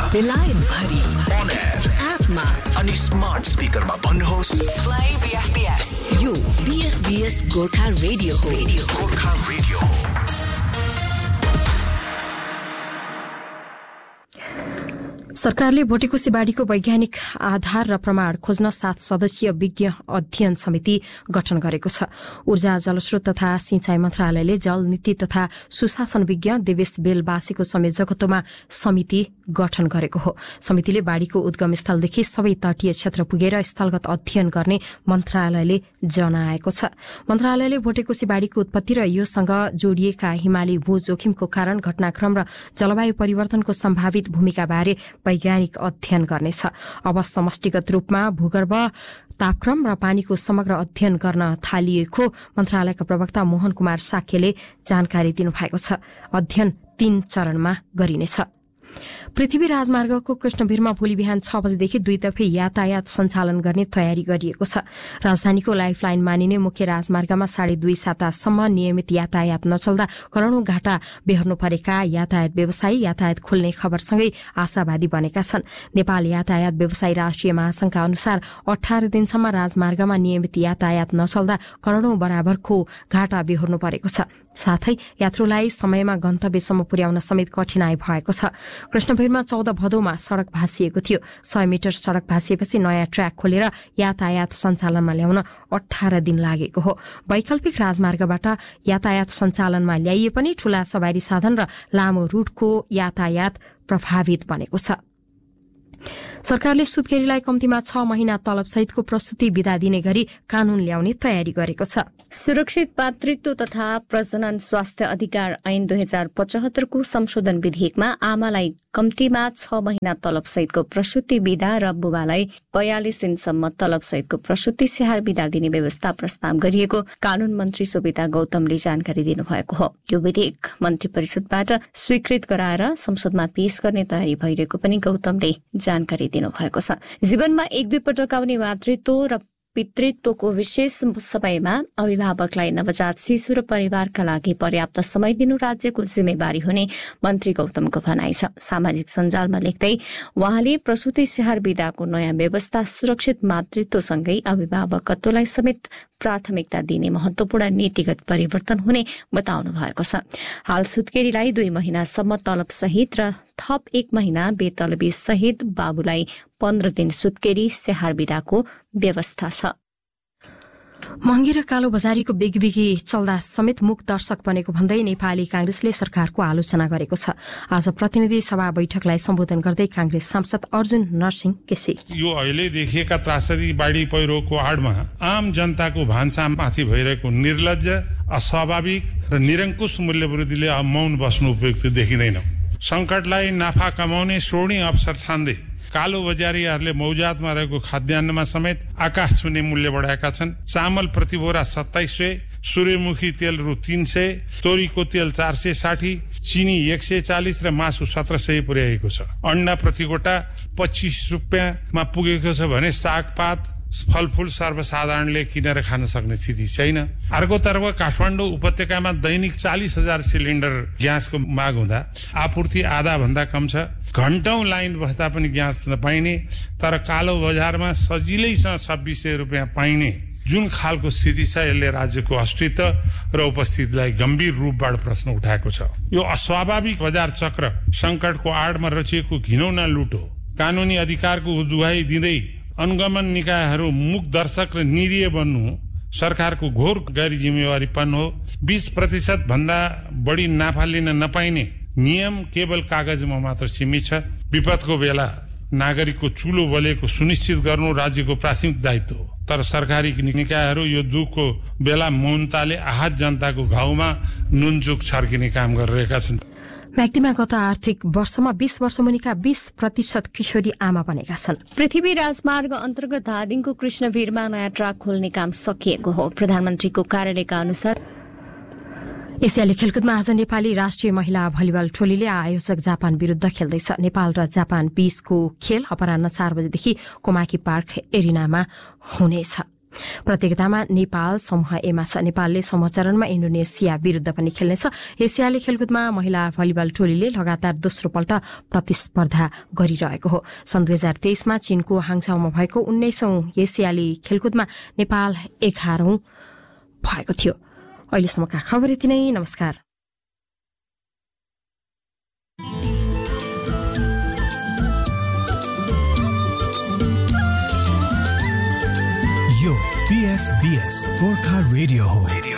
बेलायत भरि on air एपमा अनि स्मार्ट स्पिकरमा भन्नुहोस् प्ले बीएफबीएस। यो बीएफबीएस गोर्खा रेडियो हो। गोर्खा रेडियो हो। सरकारले भोटेकोसी बाढीको वैज्ञानिक आधार र प्रमाण खोज्न 7 सदस्यीय विज्ञ अध्ययन समिति गठन गरेको छ। ऊर्जा जलस्रोत तथा सिंचाई मन्त्रालयले जल नीति तथा सुशासन विज्ञ देवेश बेलबासीको संयोजकत्वमा समिति गठन गरेको हो। समितिले बाढीको उद्गम स्थलदेखि सबै तटीय क्षेत्र पुगेर स्थलगत अध्ययन गर्ने मन्त्रालयले जनाएको छ। मन्त्रालयले भोटेकोसी बाढीको उत्पत्ति र योसँग जोडिएका हिमाली भू जोखिमको कारण घटनाक्रम र जलवायु परिवर्तनको सम्भावित भूमिकाबारे वैज्ञानिक अध्ययन गर्नेछ। अब समष्टिगत रूपमा भूगर्भ तापक्रम र पानीको समग्र अध्ययन गर्न थालिएको मन्त्रालयका प्रवक्ता मोहन कुमार साक्यले जानकारी दिनुभएको छ। अध्ययन 3 चरणमा गरिनेछ। पृथ्वी राजमार्गको कृष्णभिरमा भोलि बिहान 6 बजेदेखि दुईतर्फी यातायात सञ्चालन गर्ने तयारी गरिएको छ। राजधानीको लाइफलाइन मानिने मुख्य राजमार्गमा 2.5 सातासम्म नियमित यातायात नचल्दा करोड़ौं घाटा बेहोर्नु परेका यातायात व्यवसायी यातायात खुल्ने खबरसँगै आशावादी बनेका छन्। नेपाल यातायात व्यवसायी राष्ट्रिय महासंघका अनुसार 18 दिनसम्म राजमार्गमा नियमित यातायात नचल्दा करोड़ौं बराबरको घाटा बेहोर्नु परेको छ। साथै यात्रुलाई समयमा गन्तव्यसम्म पुर्याउन समेत कठिनाई भएको छ। कृष्णभिरमा 14 भदौमा सड़क भाँसिएको थियो। 100 मिटर सड़क भाँसिएपछि नयाँ ट्र्याक खोलेर यातायात सञ्चालनमा ल्याउन 18 दिन लागेको हो। वैकल्पिक राजमार्गबाट यातायात सञ्चालनमा ल्याइए पनि ठूला सवारी साधन र लामो रूटको यातायात प्रभावित बनेको छ। सरकारले सुत्केरीलाई कम्तीमा 6 महिना तलबसहितको प्रस्तुति विदा दिने गरी कानून ल्याउने तयारी गरेको छ। सुरक्षित मातृत्व तथा प्रजनन स्वास्थ्य अधिकार ऐन 2075 को संशोधन विधेयकमा आमालाई कम्तीमा 6 महिना तलबसहितको प्रसूति विदा र बुबालाई 42 दिनसम्म तलबसहितको प्रसूति स्याहार विदा दिने व्यवस्था प्रस्ताव गरिएको कानून मन्त्री सुविता गौतमले जानकारी दिनुभएको हो। यो विधेयक मन्त्री परिषदबाट स्वीकृत गराएर संसदमा पेश गर्ने तयारी भइरहेको पनि गौतमले जानकारी दिनुभएको छ। जीवनमा 1-2 पटक आउने मातृत्व र पितृत्वको विशेष समयमा अभिभावकलाई नवजात शिशु र परिवारका लागि पर्याप्त समय दिनु राज्यको जिम्मेवारी हुने मन्त्री गौतमको भनाइ छ। सामाजिक सञ्जालमा लेख्दै उहाँले प्रसूति स्याहार विधाको नयाँ व्यवस्था सुरक्षित मातृत्वसँगै अभिभावकत्वलाई समेत प्राथमिकता दिने महत्वपूर्ण नीतिगत परिवर्तन हुने बताउनु भएको छ। हाल सुत्केरीलाई 2 महिनासम्म तलब सहित र थप 1 महिना बेतलबी सहित बाबुलाई 15 दिन सुत्केरी स्याहार विधाको व्यवस्था छ। महँगी र कालो बजारीको बिगबिगी चल्दा समेत मुख दर्शक बनेको भन्दै नेपाली कांग्रेसले सरकारको आलोचना गरेको छ। आज प्रतिनिधि सभा बैठकलाई सम्बोधन गर्दै कांग्रेस सांसद अर्जुन नरसिंह केसी यो अहिले देखिएका त्रासदी बाढी पहिरोको आडमा आम जनताको भान्सामाथि भइरहेको निर्लज्ज अस्वाभाविक र निरङ्कुश मूल्यवृद्धिले अब मौन बस्नु उपयुक्त देखिँदैन। संकटलाई नाफा कमाउने स्वर्णिम अवसर ठान्दै कालो बजारीहरूले मौजातमा रहेको खाद्यान्नमा समेत आकाश छुने मूल्य बढाएका छन्। चामल प्रति बोरा 2700, सूर्यमुखी तेल रु 300, तोरीको तेल 460, चिनी 140 र मासु 1700 पुर्याएको छ। अन्डा प्रति गोटा 25 रुपियाँमा पुगेको छ भने सागपात फलफूल सर्वसाधारणले किनेर खान सक्ने स्थिति छैन। अर्कोतर्फ काठमाडौँ उपत्यकामा दैनिक 40,000 सिलिन्डर ग्यासको माग हुँदा आपूर्ति आधा भन्दा कम छ। घण्टौं लाइन बस्दा पनि ग्यास नपाइने, तर कालो बजारमा सजिलैसँग 2600 रुपियाँ पाइने जुन खालको स्थिति छ, यसले राज्यको अस्तित्व र उपस्थितिलाई गम्भीर रूपबाट प्रश्न उठाएको छ। यो अस्वाभाविक बजार चक्र संकटको आडमा रचिएको घिनौना लुट हो। कानूनी अधिकारको दुहाई दिँदै अनुगमन निकायहरू मुख दर्शक र निरीह बन्नु सरकारको घोर गैर जिम्मेवारीपन हो। 20% भन्दा बढी नाफा लिन नपाइने नियम केवल कागजमा मात्र सीमित छ। विपदको बेला नागरिकको चुलो बलेको सुनिश्चित गर्नु राज्यको प्राथमिक दायित्व हो। तर सरकारी निकायहरू यो दुःखको बेला मौनताले आहत जनताको घाउमा नुनचुक छर्किने काम गरिरहेका छन्। व्यक्तिमा गत आर्थिक वर्षमा 20 वर्ष मुनिका 20% किशोरी आमा बनेका छन्। पृथ्वी राजमार्ग अन्तर्गत धादिङको कृष्णभिरमा नयाँ ट्र्याक खोल्ने काम सकिएको हो। प्रधानमन्त्रीको कार्यालयका अनुसार एसियाली खेलकुदमा आज नेपाली राष्ट्रिय महिला भलिबल टोलीले आयोजक जापान विरूद्ध खेल्दैछ। नेपाल र जापान बीचको खेल अपराह्न 4 बजेदेखि कोमाकी पार्क एरिनामा हुनेछ। प्रतियोगितामा नेपाल समूह एमा छ। नेपालले समूह चरणमा इन्डोनेसिया विरूद्ध पनि खेल्नेछ। एसियाली खेलकुदमा महिला भलिबल टोलीले लगातार दोस्रो पल्ट प्रतिस्पर्धा गरिरहेको हो। सन् 2023मा चीनको हाङझाउमा भएको 19औं एसियाली खेलकुदमा नेपाल 11औं भएको थियो। अहिलेसम्मका खबर यति नै। नमस्कार। यो BFBS गोर्खा रेडियो हो।